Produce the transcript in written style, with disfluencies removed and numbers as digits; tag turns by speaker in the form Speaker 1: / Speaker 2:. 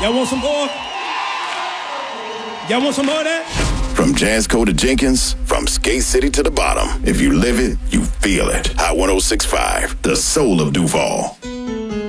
Speaker 1: Y'all want some more? Y'all want some more of that?
Speaker 2: From Jazzco to Jenkins, from Skate City to the bottom. If you live it, you feel it. Hot 106.5, the soul of Duval.